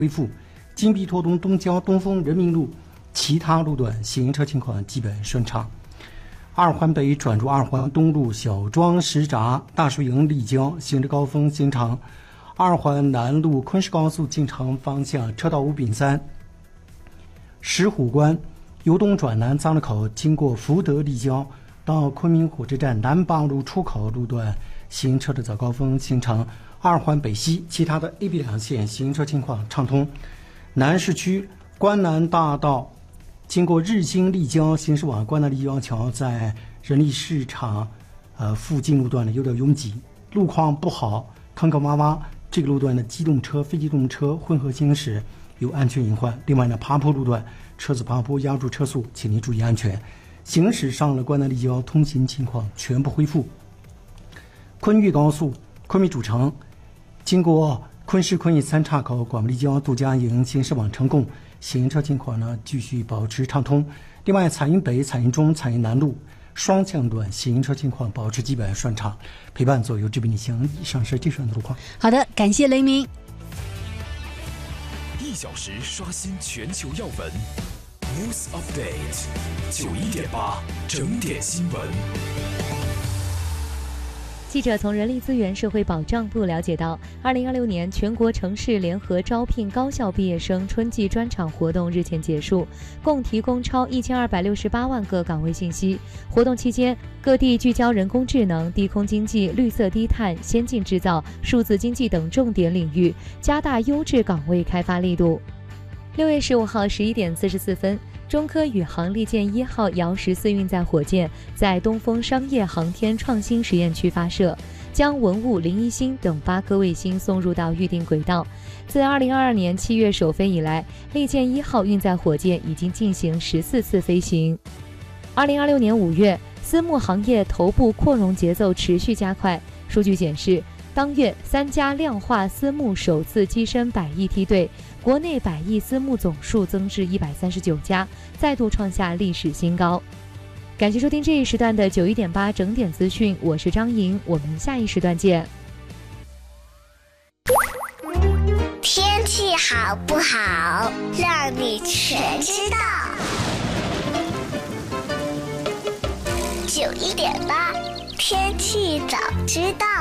恢复。金碧拓东东郊东风人民路其他路段行车情况基本顺畅。二环北转入二环东路小庄石闸大树营立交行车高峰形成。二环南路昆石高速进城方向车道五丙3石虎关由东转南张路口经过福德立交到昆明火车站南八路出口路段行车的早高峰形成。二环北西其他的 A、B 两线行车情况畅通。南市区关南大道经过日兴立交行驶往关南立交桥，在人力市场附近路段呢有点拥挤，路况不好，坑坑洼洼，这个路段的机动车、非机动车混合行驶有安全隐患。另外呢，爬坡路段车子爬坡压住车速，请您注意安全。行驶上了关南立交，通行情况全部恢复。昆豫高速昆明主城经过昆石昆邑3岔口广木立交杜家营行驶往成贡，行车情况呢继续保持畅通。另外，彩云北、彩云中、彩云南路双向段行车情况保持基本顺畅。陪伴左右这边旅行，以上是这段的路况。 好的，感谢雷鸣。 1小时刷新全球要闻 ，News Update 91.8整点新闻。 记者从人力资源社会保障部了解到，2026年全国城市联合招聘高校毕业生春季专场活动日前结束，共提供超1268万个岗位信息。活动期间，各地聚焦人工智能、低空经济、绿色低碳、先进制造、数字经济等重点领域，加大优质岗位开发力度。6月15号11点44分。中科宇航利剑1号遥14运载火箭在东风商业航天创新实验区发射，将文物、林一星等8颗卫星送入到预定轨道。自2022年7月首飞以来，利剑1号运载火箭已经进行14次飞行。2026年5月，私募行业头部扩容节奏持续加快。数据显示，当月3家量化私募首次跻身100亿梯队，国内100亿私募总数增至139家，再度创下历史新高。感谢收听这一时段的91.8整点资讯，我是张莹，我们下一时段见。 天气好不好，让你全知道。91.8天气早知道。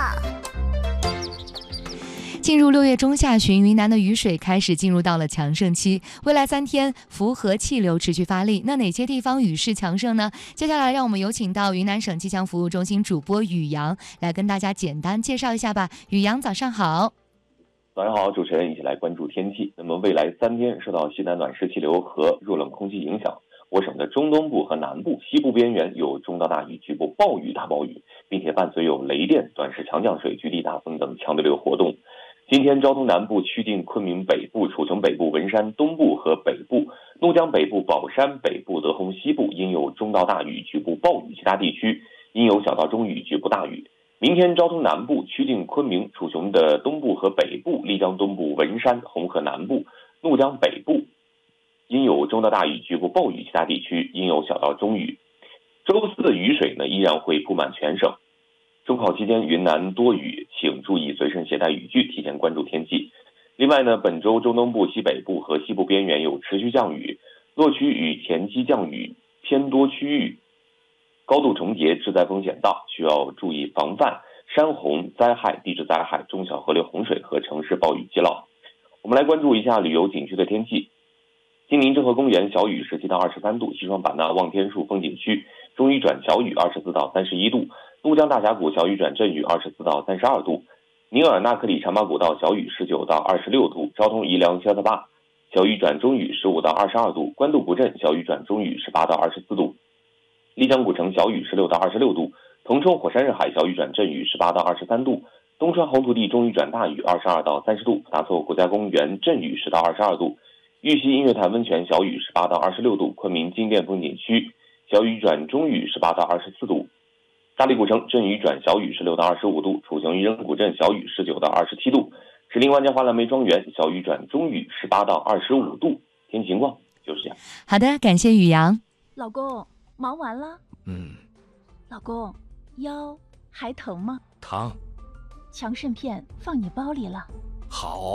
进入6月中下旬，云南的雨水开始进入到了强盛期。未来3天，符合气流持续发力。那哪些地方雨势强盛呢？接下来让我们有请到云南省气象服务中心主播宇阳来跟大家简单介绍一下吧。宇阳，早上好。 早上好，主持人一起来关注天气。那么未来3天受到西南暖湿气流和弱冷空气影响，我省的中东部和南部、西部边缘有中到大雨、局部暴雨、大暴雨，并且伴随有雷电、短时强降水、局地大风等强对流活动。今天，昭通南部、曲靖、昆明北部、楚雄北部、文山东部和北部、怒江北部、保山北部、德宏西部因有中到大雨，局部暴雨，其他地区因有小到中雨，局部大雨。明天，昭通南部、曲靖、昆明、楚雄的东部和北部、丽江东部、文山、红河南部、怒江北部因有中到大雨，局部暴雨，其他地区因有小到中雨。周四的雨水呢依然会铺满全省。中考期间云南多雨，请注意随身携带雨具，提前关注天气。另外呢，本周中东部、西北部和西部边缘有持续降雨，洛区与前期降雨偏多区域高度重叠，致灾风险大，需要注意防范山洪灾害、地质灾害、中小河流洪水和城市暴雨积涝。我们来关注一下旅游景区的天气。金陵郑和公园小雨17到23度，西双版纳望天树风景区中雨转小雨24到31度，怒江大峡谷小雨转阵雨24到32度，尼尔纳克里长马古道小雨19到26度，昭通宜良肖特坝小雨转中雨15到22度，官渡古镇小雨转中雨18到24度，丽江古城小雨16到26度，腾冲火山日海小雨转阵雨18到23度，东川红土地中雨转大雨22到30度，大凑国家公园阵雨10到22度，玉溪音乐潭温泉小雨18到26度，昆明金殿风景区小雨转中雨18到24度，大理古城阵雨转小雨16到25度，楚雄渔人古镇小雨19到27度，石林万家华蓝莓庄园小雨转中雨18到25度。天气情况就是这样。 好的，感谢宇阳。 老公，忙完了？老公，腰还疼吗？ 疼。 强肾片放你包里了。 好。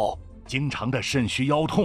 经常的肾虚腰痛，